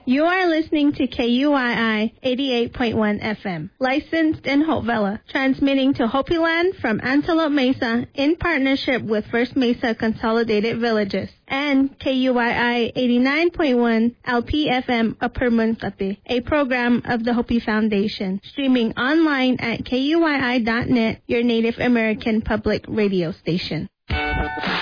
You are listening to KUII 88.1 FM, licensed in Hope Valley, transmitting to Hopi Land from Antelope Mesa in partnership with First Mesa Consolidated Villages, and KUII 89.1 LPFM Upper Munkate, a program of the Hopi Foundation, streaming online at KUII.net, your Native American public radio station.